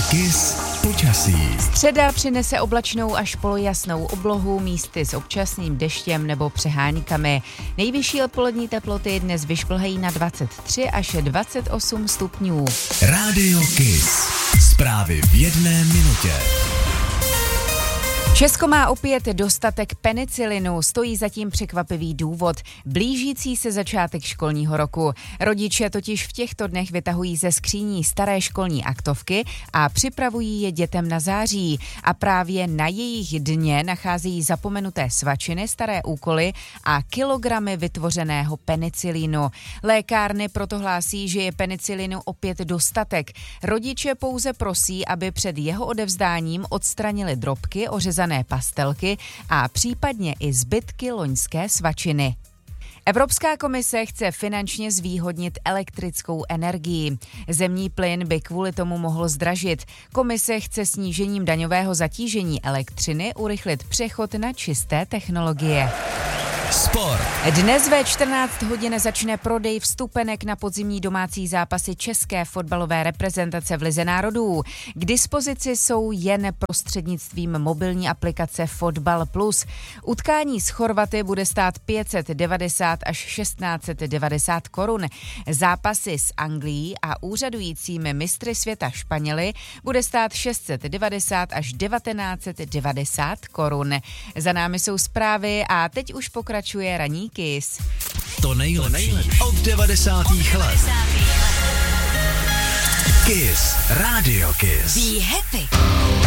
KISS počasí. Středa přinese oblačnou až polojasnou oblohu, místy s občasným deštěm nebo přeháňkami. Nejvyšší odpolední teploty dnes vyšplhají na 23 až 28 stupňů. Rádio KISS. Zprávy v 1 minutě. Česko má opět dostatek penicilinu, stojí zatím překvapivý důvod. Blížící se začátek školního roku. Rodiče totiž v těchto dnech vytahují ze skříní staré školní aktovky a připravují je dětem na září. A právě na jejich dně nacházejí zapomenuté svačiny, staré úkoly a kilogramy vytvořeného penicilinu. Lékárny proto hlásí, že je penicilinu opět dostatek. Rodiče pouze prosí, aby před jeho odevzdáním odstranili drobky, ořezané pastelky a případně i zbytky loňské svačiny. Evropská komise chce finančně zvýhodnit elektrickou energii. Zemní plyn by kvůli tomu mohl zdražit. Komise chce snížením daňového zatížení elektřiny urychlit přechod na čisté technologie. Sport. Dnes ve 14 hodin začne prodej vstupenek na podzimní domácí zápasy české fotbalové reprezentace v Lize národů. K dispozici jsou jen prostřednictvím mobilní aplikace Fotbal Plus. Utkání s Chorvaty bude stát 590 až 1690 korun. Zápasy s Anglií a úřadujícími mistry světa Španěli bude stát 690 až 1990 korun. Za námi jsou zprávy a teď už pokračuje ranní KISS. To nejlepší od 90. let. KISS. Rádio KISS. Be happy.